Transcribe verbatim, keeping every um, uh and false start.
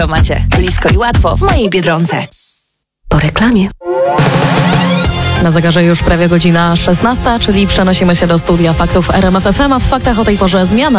To macie blisko i łatwo w mojej Biedronce. Po reklamie. Na zegarze już prawie godzina szesnasta, czyli przenosimy się do studia faktów R M F F M, a w faktach o tej porze zmiana